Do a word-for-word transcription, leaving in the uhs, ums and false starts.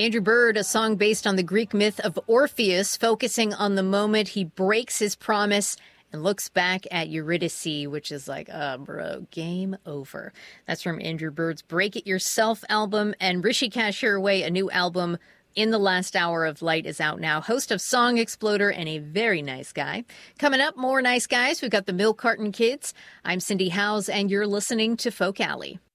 Andrew Bird, a song based on the Greek myth of Orpheus, focusing on the moment he breaks his promise and looks back at Eurydice, which is like, uh, bro, game over. That's from Andrew Bird's Break It Yourself album, and Rishikesh Hirway, a new album, In the Last Hour of Light, is out now. Host of Song Exploder and a very nice guy. Coming up, more nice guys. We've got the Milk Carton Kids. I'm Cindy Howes, and you're listening to Folk Alley.